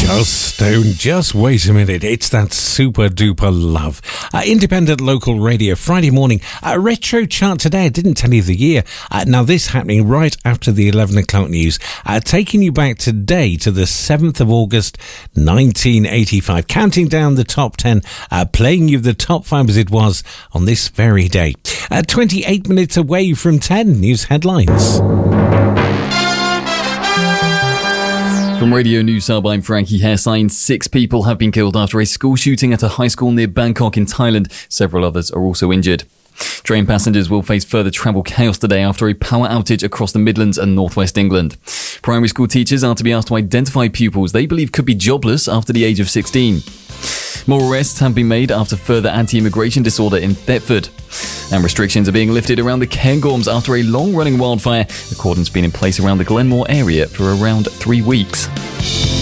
Just wait a minute. It's that super duper love. Independent local radio, Friday morning. Retro chart today. I didn't tell you the year. Now this happening right after the 11 o'clock news. Taking you back today to the 7th of August, 1985. Counting down the top 10, playing you the top 5 as it was on this very day. 28 minutes away from 10 news headlines. From Radio News Hub, I'm Frankie Hairsign. 6 people have been killed after a school shooting at a high school near Bangkok in Thailand. Several others are also injured. Train passengers will face further travel chaos today after a power outage across the Midlands and northwest England. Primary school teachers are to be asked to identify pupils they believe could be jobless after the age of 16. More arrests have been made after further anti-immigration disorder in Thetford. And restrictions are being lifted around the Cairngorms after a long-running wildfire. The cordon's been in place around the Glenmore area for around 3 weeks.